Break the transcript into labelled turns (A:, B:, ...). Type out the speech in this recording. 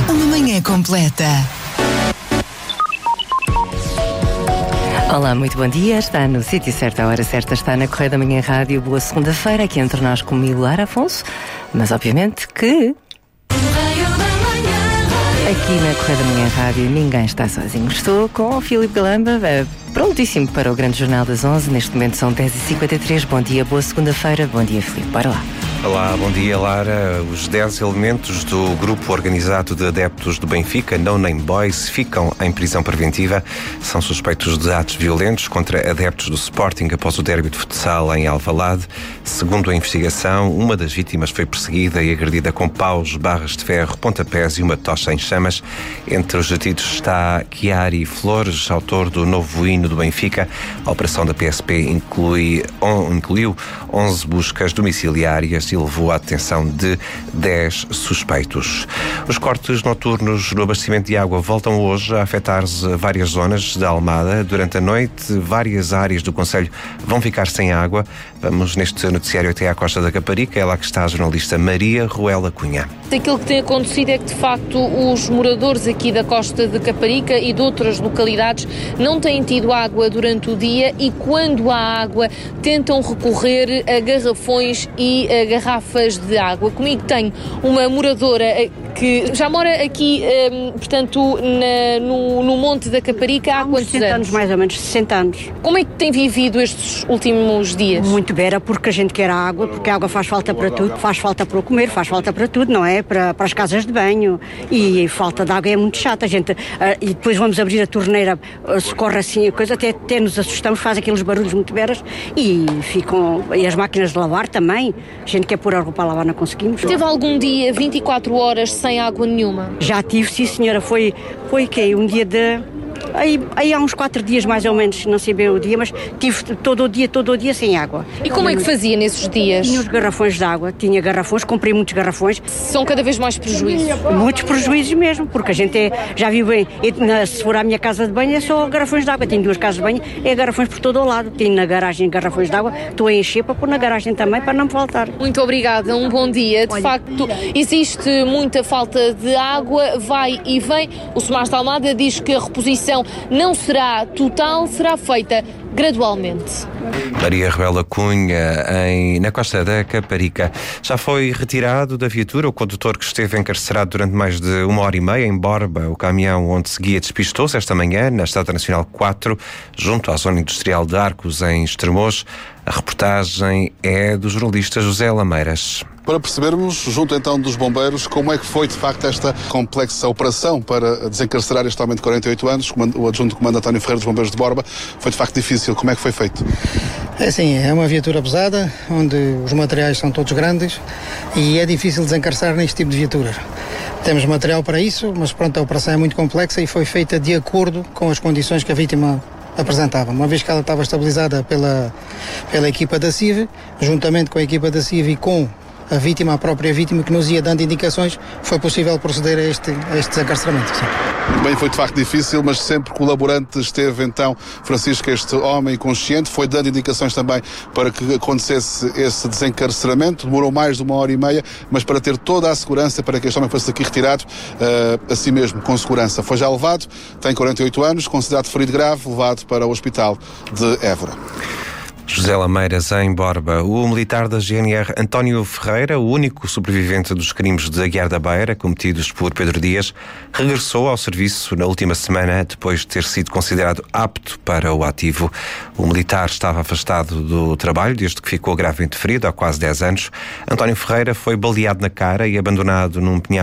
A: Uma manhã completa.
B: Olá, muito bom dia. Está no sítio certo, a hora certa está na Correia da Manhã Rádio. Boa segunda-feira, aqui entre nós comigo, Lara Afonso. Mas obviamente que aqui na Correia da Manhã Rádio ninguém está sozinho. Estou com o Filipe Galamba, prontíssimo para o grande jornal das 11. Neste momento são 10h53. Bom dia, boa segunda-feira. Bom dia, Filipe. Bora lá.
C: Olá, bom dia, Lara. Os 10 elementos do grupo organizado de adeptos do Benfica, No Name Boys, ficam em prisão preventiva. São suspeitos de atos violentos contra adeptos do Sporting após o derby de futsal em Alvalade. Segundo a investigação, uma das vítimas foi perseguida e agredida com paus, barras de ferro, pontapés e uma tocha em chamas. Entre os detidos está Chiari Flores, autor do novo hino do Benfica. A operação da PSP incluiu 11 buscas domiciliárias e levou à detenção de 10 suspeitos. Os cortes noturnos no abastecimento de água voltam hoje a afetar várias zonas da Almada. Durante a noite, várias áreas do concelho vão ficar sem água. Vamos neste noticiário até à Costa da Caparica. É lá que está a jornalista Maria Ruela Cunha.
D: Aquilo que tem acontecido é que, de facto, os moradores aqui da Costa de Caparica e de outras localidades não têm tido água durante o dia e, quando há água, tentam recorrer a garrafões e a garrafas de água. Comigo tenho uma moradora que já mora aqui, portanto, no Monte da Caparica há quantos
E: 60 anos? Mais ou menos 60 anos.
D: Como é que tem vivido estes últimos dias?
E: Muito bem, porque a gente quer a água, porque a água faz falta para tudo, faz falta para o comer, faz falta para tudo, não é? Para as casas de banho, e falta de água é muito chata, a gente, e depois vamos abrir a torneira, se corre assim a coisa, até nos assustamos, faz aqueles barulhos muito veras, e as máquinas de lavar também, a gente quer pôr a roupa a lavar, não conseguimos.
D: Teve algum dia 24 horas sem água nenhuma?
E: Já tive, sim senhora, foi que um dia de... Aí há uns 4 dias mais ou menos, não sei bem o dia, mas tive todo o dia sem água.
D: E como é que fazia nesses dias?
E: Tinha os garrafões de água, comprei muitos garrafões.
D: São cada vez mais prejuízos?
E: Muitos prejuízos mesmo, porque a gente já viu bem, se for à minha casa de banho é só garrafões de água, tenho 2 casas de banho, é garrafões por todo o lado, tenho na garagem garrafões de água, estou a encher para pôr na garagem também para não me faltar.
D: Muito obrigada, um bom dia. De facto, existe muita falta de água, vai e vem. O Semar de Almada diz que a reposição não será total, será feita gradualmente.
C: Maria Ruela Cunha, na Costa da Caparica. Já foi retirado da viatura o condutor que esteve encarcerado durante mais de 1h30 em Borba. O caminhão onde seguia despistou-se esta manhã na Estrada Nacional 4, junto à zona industrial de Arcos, em Estremoz. A reportagem é do jornalista José Lameiras.
F: Para percebermos, junto então dos bombeiros, como é que foi de facto esta complexa operação para desencarcerar este homem de 48 anos, o adjunto comando António Ferreira dos Bombeiros de Borba, foi de facto difícil. Como é que foi feito?
G: É assim, é uma viatura pesada, onde os materiais são todos grandes e é difícil desencarcerar neste tipo de viaturas. Temos material para isso, mas pronto, a operação é muito complexa e foi feita de acordo com as condições que a vítima apresentava. Uma vez que ela estava estabilizada pela equipa da CIV, juntamente com a equipa da CIV e com a própria vítima que nos ia dando indicações, foi possível proceder a este desencarceramento. Sim.
F: Bem, foi de facto difícil, mas sempre colaborante esteve então Francisco, este homem consciente, foi dando indicações também para que acontecesse esse desencarceramento. Demorou mais de 1h30, mas para ter toda a segurança para que este homem fosse daqui retirado, assim mesmo, com segurança. Foi já levado, tem 48 anos, considerado ferido grave, levado para o hospital de Évora.
C: José Lameiras, em Borba. O militar da GNR António Ferreira, o único sobrevivente dos crimes de Aguiar da Beira cometidos por Pedro Dias, regressou ao serviço na última semana depois de ter sido considerado apto para o ativo. O militar estava afastado do trabalho desde que ficou gravemente ferido há quase 10 anos. António Ferreira foi baleado na cara e abandonado num penhasco